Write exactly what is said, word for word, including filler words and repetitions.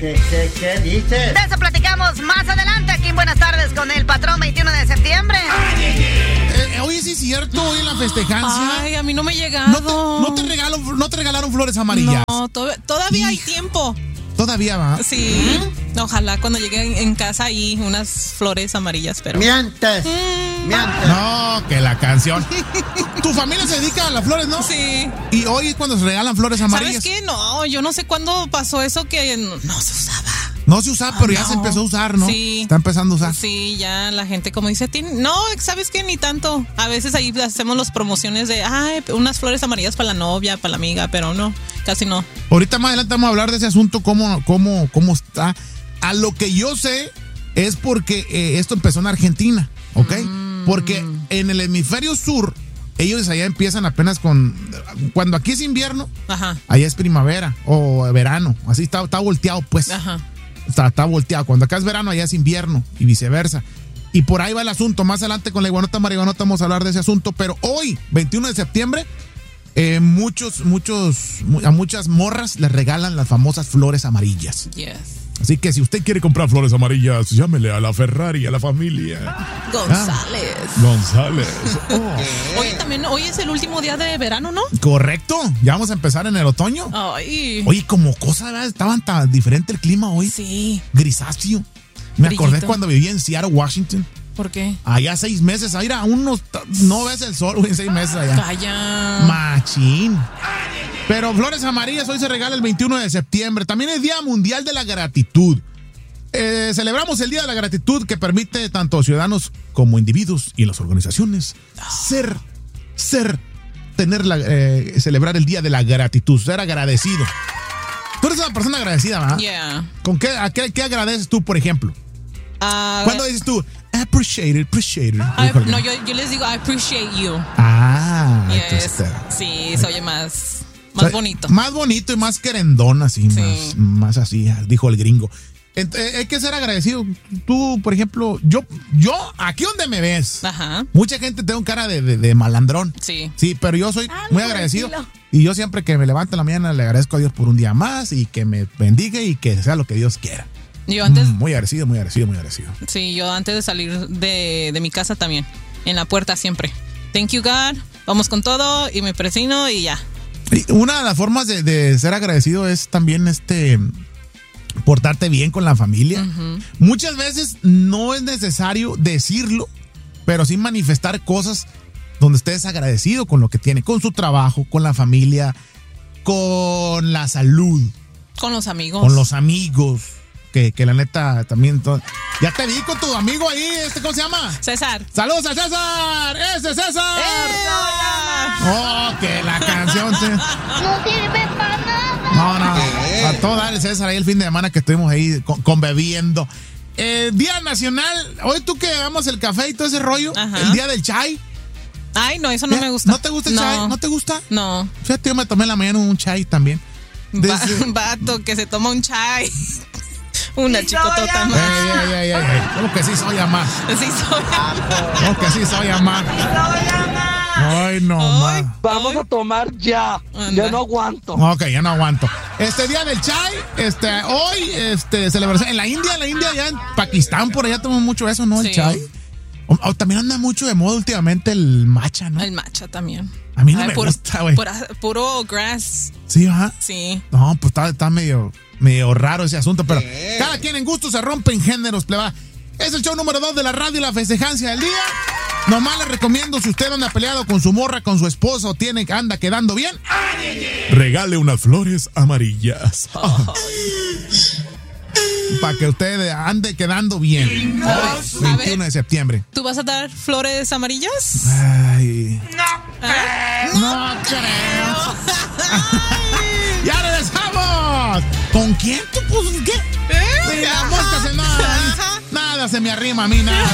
¿Qué, qué, qué dices? De eso platicamos más adelante aquí en Buenas Tardes con el patrón veintiuno de septiembre. Eh, oye, sí es cierto, hoy en la festejancia. Ay, a mí no me ha llegado. No te, no te, regalo, no te regalaron flores amarillas. No, to- todavía hay tiempo. Todavía va. Sí. ¿Mm? Ojalá cuando llegue en casa hay unas flores amarillas, pero. Mientes. Mm. Mientes. No, que la canción. ¿Tu familia se dedica a las flores, no? Sí. Y hoy es cuando se regalan flores amarillas. ¿Sabes qué? No, yo no sé cuándo pasó eso que no, no se usaba. No se usaba, pero oh, ya no. se empezó a usar, ¿no? Sí. Está empezando a usar. Sí, ya la gente como dice, no, ¿sabes qué? Ni tanto. A veces ahí hacemos las promociones de, ay, unas flores amarillas para la novia, para la amiga, pero no, casi no. Ahorita más adelante vamos a hablar de ese asunto, cómo, cómo, cómo está. A lo que yo sé es porque eh, esto empezó en Argentina, ¿ok? Mm. Porque en el hemisferio sur, ellos allá empiezan apenas con... Cuando aquí es invierno, ajá, allá es primavera o verano. Así está, está volteado, pues. Ajá. Está, está volteado. Cuando acá es verano, allá es invierno y viceversa. Y por ahí va el asunto. Más adelante con la iguanota marihuanota vamos a hablar de ese asunto. Pero hoy, veintiuno de septiembre, eh, muchos, muchos, a muchas morras les regalan las famosas flores amarillas. Yes. Así que si usted quiere comprar flores amarillas, llámele a la Ferrari, a la familia. González. Ah, González. Oh. Oye, también hoy es el último día de verano, ¿no? Correcto. Ya vamos a empezar en el otoño. Ay. Oye, como cosa, ¿verdad? Estaban tan diferente el clima hoy. Sí. Grisáceo. Me Brillito. acordé cuando vivía en Seattle, Washington. ¿Por qué? Allá seis meses, ahí era unos, no ves el sol, güey, en seis meses allá. Calla. Machín. Pero flores amarillas hoy se regala el veintiuno de septiembre. También es Día Mundial de la Gratitud. Eh, celebramos el Día de la Gratitud que permite tanto ciudadanos como individuos y las organizaciones ser, ser, tener la, eh, celebrar el Día de la Gratitud, ser agradecido. Tú eres una persona agradecida, ¿verdad? Yeah. ¿Con qué, a qué, qué agradeces tú, por ejemplo? Uh, ¿Cuándo dices tú? Appreciate it, appreciate it. I, no, yo, yo les digo I appreciate you. Ah, yes. entonces, Sí, se oye más, más o sea, bonito. Más bonito y más querendón, así, Sí. más, más así, dijo el gringo. Ent- eh, hay que ser agradecido. Tú, por ejemplo, yo, yo, aquí donde me ves, Ajá. mucha gente tengo cara de, de, de malandrón. Sí. Sí, pero yo soy Ah, muy no, agradecido. tranquilo. Y yo siempre que me levanto en la mañana le agradezco a Dios por un día más y que me bendiga y que sea lo que Dios quiera. Yo antes, Mm, muy agradecido, muy agradecido, muy agradecido. sí, yo antes de salir de, de mi casa también, en la puerta siempre. Thank you God, vamos con todo y me presino y ya. Y una de las formas de, de ser agradecido es también este portarte bien con la familia. Uh-huh. Muchas veces no es necesario decirlo, pero sí manifestar cosas donde usted es agradecido con lo que tiene, con su trabajo, con la familia, con la salud, Con los amigos. con los amigos, que, que la neta también... To- ya te vi con tu amigo ahí, este, ¿cómo se llama? César. ¡Saludos a César! ¡Ese es César! ¡Eh! ¡Oh, que la canción! Se... No sirve para nada. No, no, a todo dar el César ahí el fin de semana que estuvimos ahí con, con bebiendo. Eh, Día Nacional, hoy tú que damos el café y todo ese rollo, Ajá. el día del chai. Ay, no, eso no ¿Eh? me gusta. ¿No te gusta el no. chai? ¿No te gusta? No. Fíjate, yo me tomé en la mañana un chai también. Va- Desde- vato que se toma un chai. Una chicotota Ey, más. ey, ey, ey, ey. ¿Cómo que sí soy amá? Sí, soy. ¿Cómo que sí soy amá? Ay, no, Ay. ma. Vamos a tomar ya. Anda. Ya no aguanto. Ok, ya no aguanto. Este día del chai, este, hoy, este, celebración. En la India, en la India, ya en Pakistán, por allá toman mucho eso, ¿no? El Sí. chai. O, o también anda mucho de moda últimamente el matcha, ¿no? El matcha también. A mí no Ay, me puro- gusta, güey. pura- Puro grass. Sí, ajá. Sí. No, pues está, está medio, medio raro ese asunto, pero cada quien en gusto se rompe en géneros, pleba. Es el show número dos de la radio, la festejancia del día. Nomás les recomiendo, si usted anda peleado con su morra, con su esposo, tiene, anda quedando bien, regale unas flores amarillas. Para que usted ande quedando bien. Hoy, veintiuno de septiembre. ¿Tú vas a dar flores amarillas? Ay. No creo. ¡Ya regresamos! ¿Con quién tú? Pues, ¿qué? ¿Eh? La mosca se nada, nada se me arrima a mí, nada.